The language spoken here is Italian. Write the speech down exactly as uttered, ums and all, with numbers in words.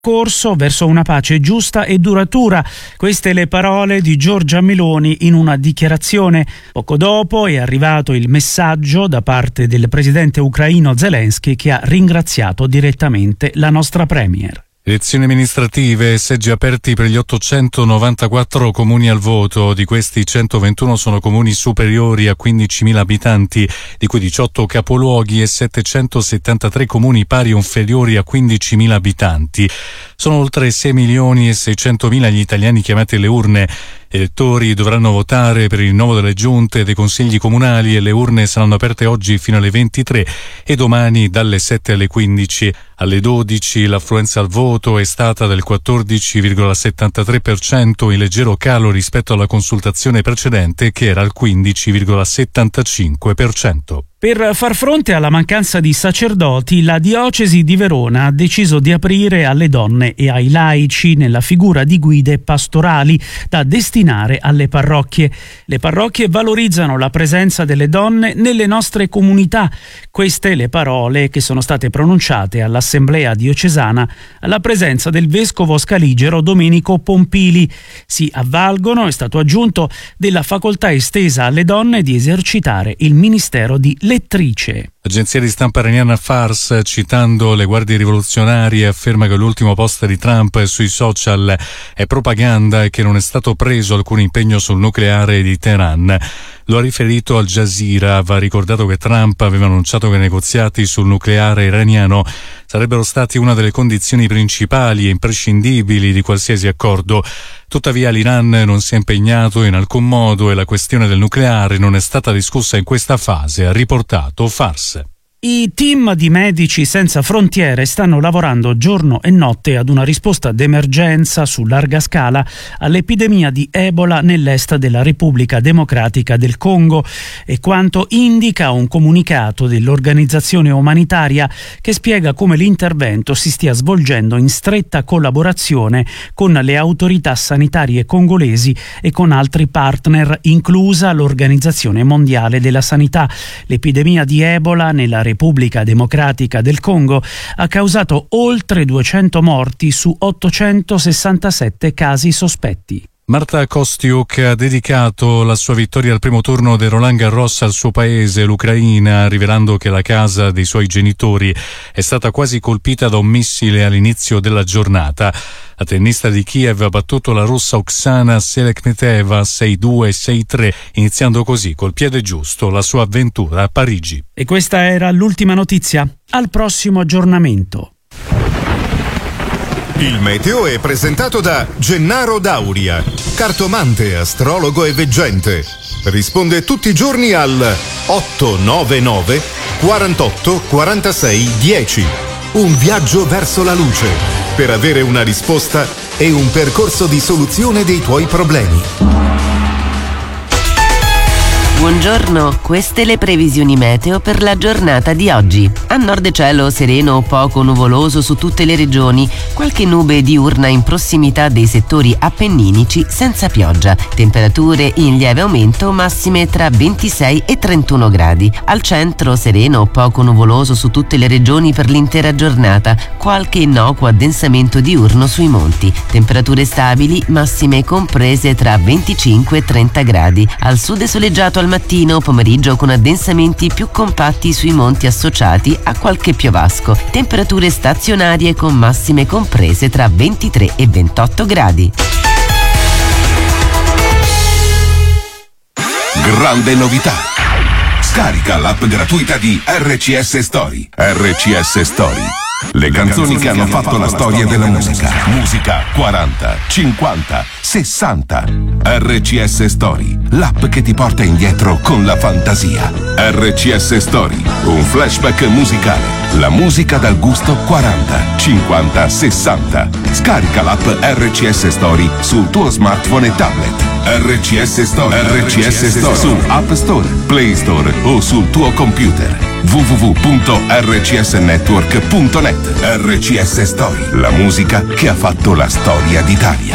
corso verso una pace giusta e duratura. Queste le parole di Giorgia Meloni in una dichiarazione. Poco dopo è arrivato il messaggio da parte del presidente ucraino Zelensky, che ha ringraziato direttamente la nostra premier. Elezioni amministrative, seggi aperti per gli ottocentonovantaquattro comuni al voto. Di questi centoventuno sono comuni superiori a quindicimila abitanti, di cui diciotto capoluoghi e settecentosettantatré comuni pari o inferiori a quindicimila abitanti. Sono oltre sei milioni e seicentomila gli italiani chiamati alle urne. Elettori dovranno votare per il rinnovo delle giunte e dei consigli comunali e le urne saranno aperte oggi fino alle ventitré e domani dalle sette alle quindici. Alle dodici l'affluenza al voto è stata del quattordici virgola settantatré per cento, in leggero calo rispetto alla consultazione precedente che era al quindici virgola settantacinque per cento. Per far fronte alla mancanza di sacerdoti, la diocesi di Verona ha deciso di aprire alle donne e ai laici nella figura di guide pastorali da destinare alle parrocchie. Le parrocchie valorizzano la presenza delle donne nelle nostre comunità. Queste le parole che sono state pronunciate all'Assemblea diocesana alla presenza del vescovo scaligero Domenico Pompili. Si avvalgono, è stato aggiunto, della facoltà estesa alle donne di esercitare il ministero di lettrice. L'agenzia di stampa iraniana Fars, citando le guardie rivoluzionarie, afferma che l'ultimo post di Trump sui social è propaganda e che non è stato preso alcun impegno sul nucleare di Teheran. Lo ha riferito Al Jazeera. Va ricordato che Trump aveva annunciato che i negoziati sul nucleare iraniano sarebbero stati una delle condizioni principali e imprescindibili di qualsiasi accordo. Tuttavia l'Iran non si è impegnato in alcun modo e la questione del nucleare non è stata discussa in questa fase, ha riportato Fars. I team di Medici Senza Frontiere stanno lavorando giorno e notte ad una risposta d'emergenza su larga scala all'epidemia di Ebola nell'est della Repubblica Democratica del Congo, e quanto indica un comunicato dell'organizzazione umanitaria che spiega come l'intervento si stia svolgendo in stretta collaborazione con le autorità sanitarie congolesi e con altri partner, inclusa l'Organizzazione Mondiale della Sanità. L'epidemia di Ebola nella Repubblica Democratica del Congo ha causato oltre duecento morti su ottocentosessantasette casi sospetti. Marta Kostyuk ha dedicato la sua vittoria al primo turno del Roland Garros al suo paese, l'Ucraina, rivelando che la casa dei suoi genitori è stata quasi colpita da un missile all'inizio della giornata. La tennista di Kiev ha battuto la russa Oksana Selekhmeteva sei due sei tre, iniziando così col piede giusto la sua avventura a Parigi. E questa era l'ultima notizia. Al prossimo aggiornamento. Il meteo è presentato da Gennaro Dauria, cartomante, astrologo e veggente. Risponde tutti i giorni al otto nove nove quarantotto quarantasei dieci. Un viaggio verso la luce per avere una risposta e un percorso di soluzione dei tuoi problemi. Buongiorno, queste le previsioni meteo per la giornata di oggi. A nord cielo sereno o poco nuvoloso su tutte le regioni, qualche nube diurna in prossimità dei settori appenninici senza pioggia. Temperature in lieve aumento, massime tra ventisei e trentuno gradi. Al centro sereno o poco nuvoloso su tutte le regioni per l'intera giornata, qualche innocuo addensamento diurno sui monti. Temperature stabili, massime comprese tra venticinque e trenta gradi. Al sud è soleggiato al mattino, pomeriggio con addensamenti più compatti sui monti associati a qualche piovasco. Temperature stazionarie con massime comprese tra ventitré e ventotto gradi. Grande novità! Scarica l'app gratuita di R C S Story. R C S Story. Le canzoni che hanno fatto la storia della musica. Musica quaranta, cinquanta, sessanta. R C S Story, l'app che ti porta indietro con la fantasia. R C S Story, un flashback musicale. La musica dal gusto quaranta, cinquanta, sessanta. Scarica l'app R C S Story sul tuo smartphone e tablet. R C S Story, R C S Story su App Store, Play Store o sul tuo computer. w w w punto r c s network punto net. R C S Story, la musica che ha fatto la storia d'Italia.